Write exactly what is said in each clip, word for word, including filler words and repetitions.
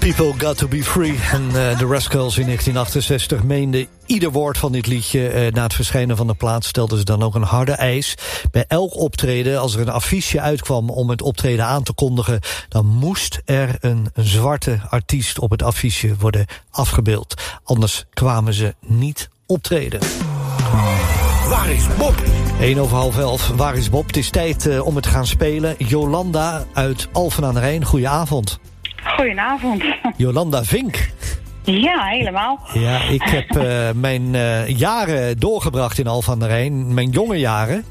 People Got To Be Free. En uh, de Rascals in negentien achtenzestig meenden ieder woord van dit liedje. Uh, na het verschijnen van de plaat stelden ze dan ook een harde eis. Bij elk optreden, als er een affiche uitkwam om het optreden aan te kondigen, dan moest er een, een zwarte artiest op het affiche worden afgebeeld. Anders kwamen ze niet optreden. Waar is Bob? één over half elf, waar is Bob? Het is tijd uh, om het te gaan spelen. Jolanda uit Alphen aan de Rijn, goedenavond. Goedenavond. Jolanda Vink. Ja, helemaal. Ja, ik heb uh, mijn uh, jaren doorgebracht in Alphen aan de Rijn. Mijn jonge jaren.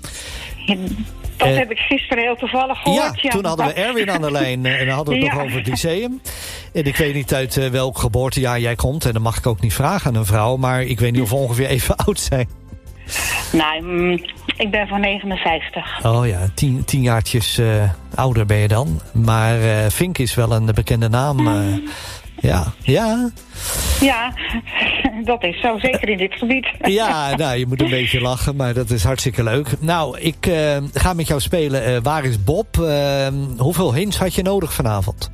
Dat uh, heb ik gisteren heel toevallig gehoord. Ja, ja. toen hadden we Erwin aan de lijn uh, en dan hadden we het ja. nog over het lyceum. En ik weet niet uit uh, welk geboortejaar jij komt. En dat mag ik ook niet vragen aan een vrouw. Maar ik weet niet of we ongeveer even oud zijn. Nou, mm, ik ben van negenenvijftig. Oh ja, tien, tien jaartjes uh, ouder ben je dan. Maar uh, Vink is wel een bekende naam. Uh, mm. Ja, ja. Ja, dat is zo, zeker in dit gebied. Ja, nou, je moet een beetje lachen, maar dat is hartstikke leuk. Nou, ik uh, ga met jou spelen. Uh, waar is Bob? Uh, hoeveel hints had je nodig vanavond?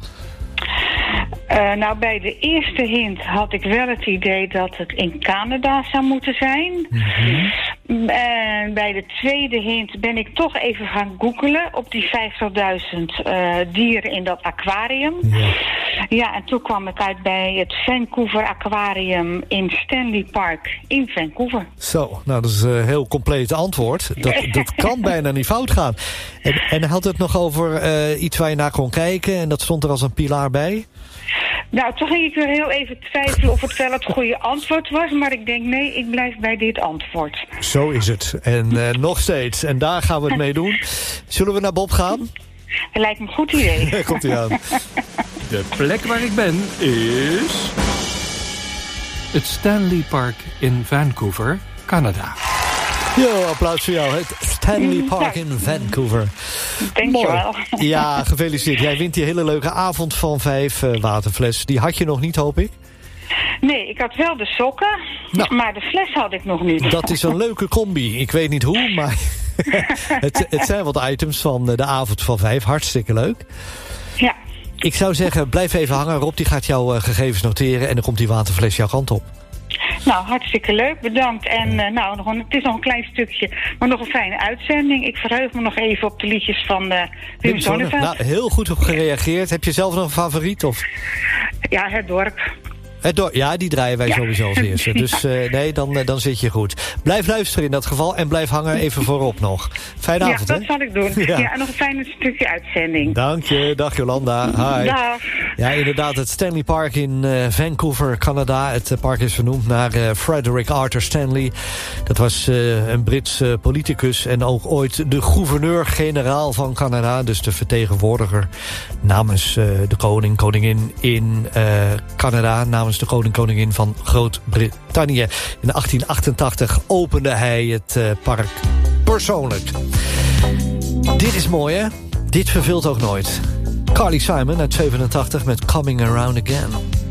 Uh, nou, bij de eerste hint had ik wel het idee dat het in Canada zou moeten zijn. Mm-hmm. En bij de tweede hint ben ik toch even gaan googlen op die vijftigduizend uh, dieren in dat aquarium. Ja. Ja, en toen kwam ik uit bij het Vancouver Aquarium in Stanley Park in Vancouver. Zo, nou dat is een heel compleet antwoord. Dat, dat kan bijna niet fout gaan. En, en had het nog over uh, iets waar je naar kon kijken en dat stond er als een pilaar bij? Nou, toen ging ik weer heel even twijfelen of het wel het goede antwoord was. Maar ik denk, nee, ik blijf bij dit antwoord. Zo is het. En uh, nog steeds. En daar gaan we het mee doen. Zullen we naar Bob gaan? Dat lijkt me een goed idee. Komt-ie aan. De plek waar ik ben is het Stanley Park in Vancouver, Canada. Yo, applaus voor jou. Het Stanley Park in Vancouver. Dankjewel. Ja, gefeliciteerd. Jij wint die hele leuke avond van vijf uh, waterfles. Die had je nog niet, hoop ik? Nee, ik had wel de sokken, nou, maar de fles had ik nog niet. Dat is een leuke combi. Ik weet niet hoe, maar het, het zijn wat items van de avond van vijf. Hartstikke leuk. Ja. Ik zou zeggen, blijf even hangen. Rob die gaat jouw uh, gegevens noteren en dan komt die waterfles jouw kant op. Nou, hartstikke leuk, bedankt. En uh, nou, nog een, het is nog een klein stukje, maar nog een fijne uitzending. Ik verheug me nog even op de liedjes van uh, Wim Sonneveld. Nou, heel goed op gereageerd. Heb je zelf nog een favoriet? Of? Ja, Het Dorp. Het dorp, ja, die draaien wij ja. sowieso als eerste. Dus uh, nee, dan, uh, dan zit je goed. Blijf luisteren in dat geval en blijf hangen even voorop nog. Fijne avond, hè? Ja, dat zal ik doen. Ja. ja, en nog een fijn stukje uitzending. Dank je. Dag Jolanda. Hi. Dag. Ja, inderdaad, het Stanley Park in uh, Vancouver, Canada. Het uh, park is vernoemd naar uh, Frederick Arthur Stanley. Dat was uh, een Brits uh, politicus en ook ooit de gouverneur-generaal van Canada. Dus de vertegenwoordiger namens uh, de koning, koningin in uh, Canada, namens de koning-koningin van Groot-Brittannië. In achttien achtentachtig opende hij het uh, park persoonlijk. Dit is mooi, hè? Dit verveelt ook nooit. Carly Simon uit zevenentachtig met Coming Around Again.